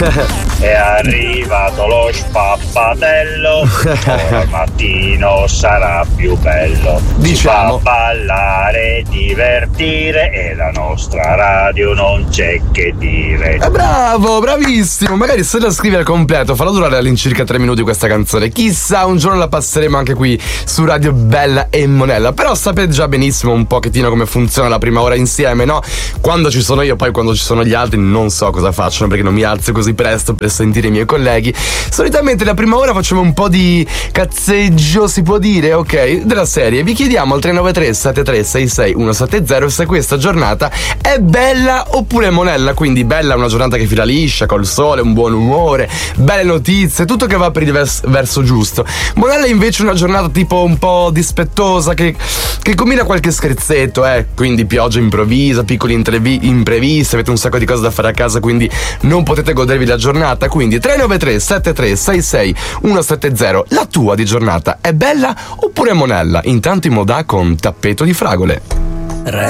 È arrivato lo spappatello, ora mattino sarà più bello. Diciamo. Ci fa ballare, divertire e la nostra radio non c'è che dire. Bravo, bravissimo. Magari se la scrivi al completo, farà durare all'incirca 3 minuti questa canzone. Chissà, un giorno la passeremo anche qui su Radio Bella e Monella. Però sapete già benissimo un pochettino come funziona la prima ora insieme, no? Quando ci sono io, poi quando ci sono gli altri non so cosa facciano, perché non mi alzo così presto per sentire i miei colleghi. Solitamente la prima ora facciamo un po' di cazzeggio, si può dire, ok? Della serie. Vi chiediamo al 393 7366 170 se questa giornata è bella oppure monella. Quindi bella una giornata che fila liscia, col sole, un buon umore, belle notizie, tutto che va per il verso giusto. Monella invece una giornata tipo un po' dispettosa che combina qualche scherzetto, quindi pioggia improvvisa, piccoli imprevisti, avete un sacco di cose da fare a casa, quindi non potete godervi la giornata. Quindi 393 7366 170, la tua di giornata è bella oppure monella? Intanto in moda con Tappeto di Fragole.